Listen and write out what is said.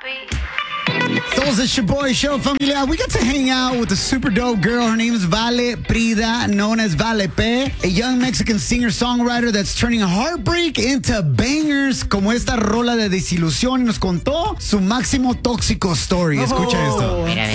Those is your boy show, familia. We got to hang out with a super dope girl. Her name is Vale Prida, known as Vale P, a young Mexican singer-songwriter that's turning heartbreak into bangers, como esta rola de desilusión. Nos contó su máximo tóxico story. Escucha esto.